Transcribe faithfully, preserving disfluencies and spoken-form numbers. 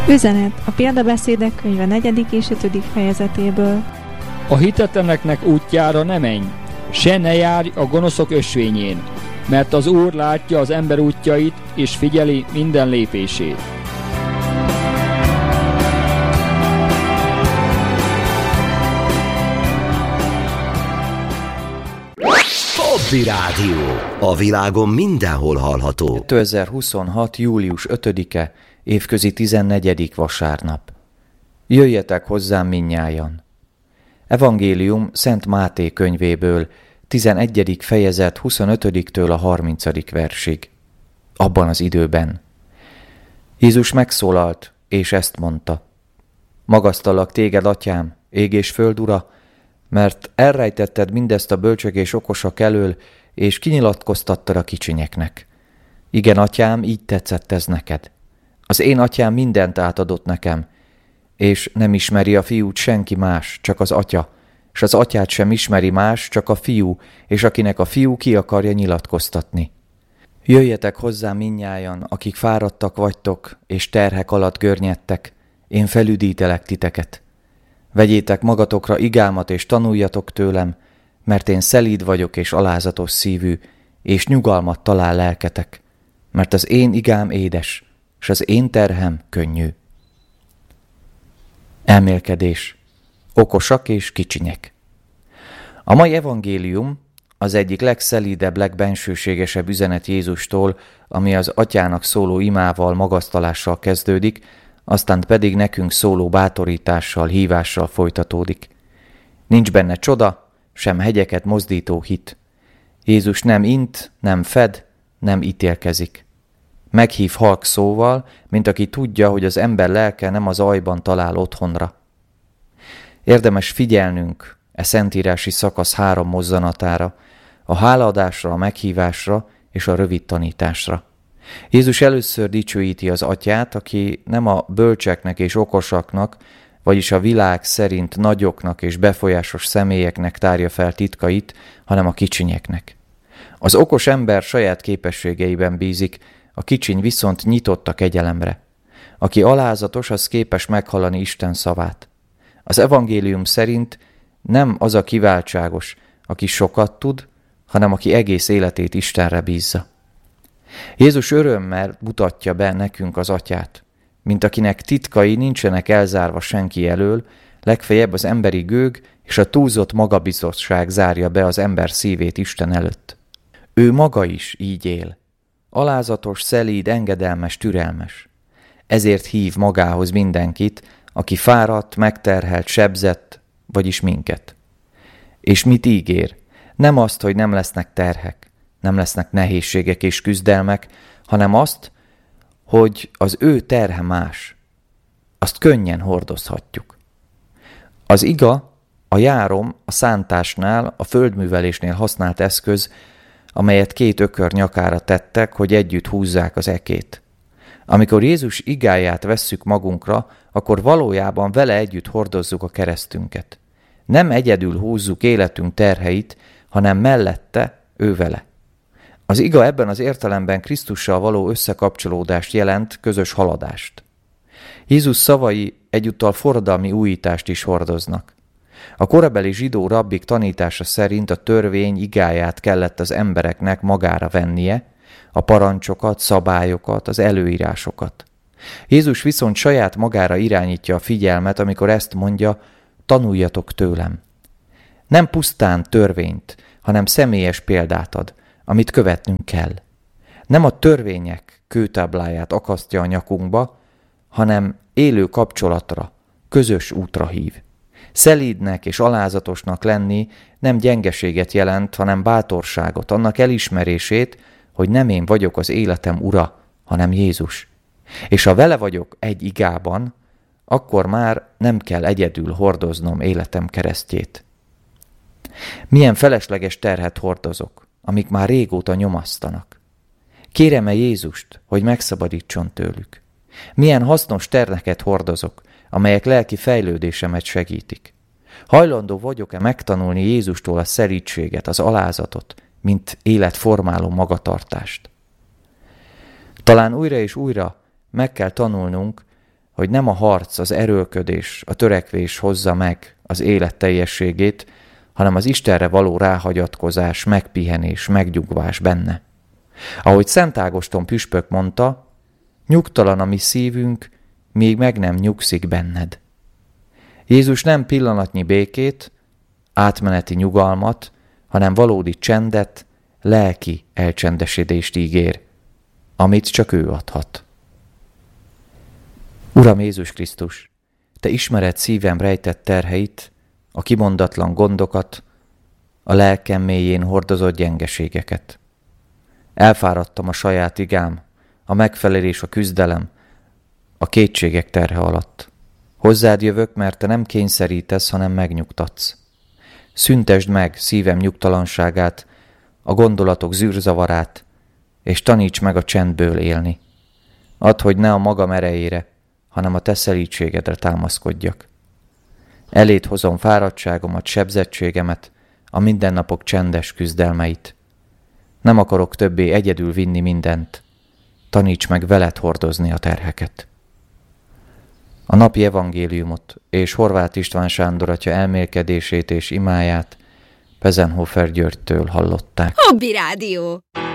Üzenet a Példabeszédek könyve negyedik és ötödik fejezetéből. A hitetleneknek útjára ne menj, se ne járj a gonoszok ösvényén, mert az Úr látja az ember útjait, és figyeli minden lépését. Hobby Rádió. A világon mindenhol hallható. kétezer-huszonhat. július ötödike, évközi tizennegyedik vasárnap. Jöjjetek hozzám mindnyájan. Evangélium Szent Máté könyvéből, tizenegyedik fejezet huszonötödiktől a harmincadik versig. Abban az időben. Jézus megszólalt, és ezt mondta. Magasztallak téged, atyám, ég és föld ura, mert elrejtetted mindezt a bölcsök és okosak elől, és kinyilatkoztattad a kicsinyeknek. Igen, atyám, így tetszett ez neked. Az én atyám mindent átadott nekem, és nem ismeri a fiút senki más, csak az atya, és az atyát sem ismeri más, csak a fiú, és akinek a fiú ki akarja nyilatkoztatni. Jöjjetek hozzám mindnyájan, akik fáradtak vagytok, és terhek alatt görnyedtek, én felüdítelek titeket. Vegyétek magatokra igámat, és tanuljatok tőlem, mert én szelíd vagyok és alázatos szívű, és nyugalmat talál lelketek, mert az én igám édes, és az én terhem könnyű. Elmélkedés. Okosak és kicsinyek. A mai evangélium az egyik legszelídebb, legbensőségesebb üzenet Jézustól, ami az atyának szóló imával, magasztalással kezdődik, aztán pedig nekünk szóló bátorítással, hívással folytatódik. Nincs benne csoda, sem hegyeket mozdító hit. Jézus nem int, nem fed, nem ítélkezik. Meghív halk szóval, mint aki tudja, hogy az ember lelke nem az aljban talál otthonra. Érdemes figyelnünk e szentírási szakasz három mozzanatára, a hálaadásra, a meghívásra és a rövid tanításra. Jézus először dicsőíti az atyát, aki nem a bölcseknek és okosaknak, vagyis a világ szerint nagyoknak és befolyásos személyeknek tárja fel titkait, hanem a kicsinyeknek. Az okos ember saját képességeiben bízik, a kicsiny viszont nyitott a kegyelemre. Aki alázatos, az képes meghallani Isten szavát. Az evangélium szerint nem az a kiváltságos, aki sokat tud, hanem aki egész életét Istenre bízza. Jézus örömmel mutatja be nekünk az atyát, mint akinek titkai nincsenek elzárva senki elől, legfeljebb az emberi gőg és a túlzott magabiztosság zárja be az ember szívét Isten előtt. Ő maga is így él. Alázatos, szelíd, engedelmes, türelmes. Ezért hív magához mindenkit, aki fáradt, megterhelt, sebzett, vagyis minket. És mit ígér? Nem azt, hogy nem lesznek terhek, nem lesznek nehézségek és küzdelmek, hanem azt, hogy az ő terhe más. Azt könnyen hordozhatjuk. Az iga, a járom, a szántásnál, a földművelésnél használt eszköz, amelyet két ökör nyakára tettek, hogy együtt húzzák az ekét. Amikor Jézus igáját vesszük magunkra, akkor valójában vele együtt hordozzuk a keresztünket. Nem egyedül húzzuk életünk terheit, hanem mellette ő vele. Az iga ebben az értelemben Krisztussal való összekapcsolódást jelent, közös haladást. Jézus szavai egyúttal forradalmi újítást is hordoznak. A korabeli zsidó rabbik tanítása szerint a törvény igáját kellett az embereknek magára vennie, a parancsokat, szabályokat, az előírásokat. Jézus viszont saját magára irányítja a figyelmet, amikor ezt mondja, tanuljatok tőlem. Nem pusztán törvényt, hanem személyes példát ad, amit követnünk kell. Nem a törvények kőtábláját akasztja a nyakunkba, hanem élő kapcsolatra, közös útra hív. Szelídnek és alázatosnak lenni nem gyengeséget jelent, hanem bátorságot, annak elismerését, hogy nem én vagyok az életem ura, hanem Jézus. És ha vele vagyok egy igában, akkor már nem kell egyedül hordoznom életem keresztjét. Milyen felesleges terhet hordozok, amik már régóta nyomasztanak. Kérem-e Jézust, hogy megszabadítson tőlük? Milyen hasznos terheket hordozok, amelyek lelki fejlődésemet segítik? Hajlandó vagyok-e megtanulni Jézustól a szelídséget, az alázatot, mint életformáló magatartást? Talán újra és újra meg kell tanulnunk, hogy nem a harc, az erőlködés, a törekvés hozza meg az élet teljességét, hanem az Istenre való ráhagyatkozás, megpihenés, megnyugvás benne. Ahogy Szent Ágoston püspök mondta, nyugtalan a mi szívünk, míg meg nem nyugszik benned. Jézus nem pillanatnyi békét, átmeneti nyugalmat, hanem valódi csendet, lelki elcsendesedést ígér, amit csak ő adhat. Uram Jézus Krisztus, Te ismered szívem rejtett terheit, a kimondatlan gondokat, a lelkem mélyén hordozott gyengeségeket. Elfáradtam a saját igám, a megfelelés, a küzdelem, a kétségek terhe alatt. Hozzád jövök, mert Te nem kényszerítesz, hanem megnyugtatsz. Szüntesd meg szívem nyugtalanságát, a gondolatok zűrzavarát, és taníts meg a csendből élni. Add, hogy ne a magam erejére, hanem a Te szelídségedre támaszkodjak. Eléd hozom fáradtságomat, sebzettségemet, a mindennapok csendes küzdelmeit. Nem akarok többé egyedül vinni mindent, taníts meg veled hordozni a terheket. A napi evangéliumot és Horváth István Sándor atya elmélkedését és imáját Pezenhofer Györgytől hallották. Hobby Rádió!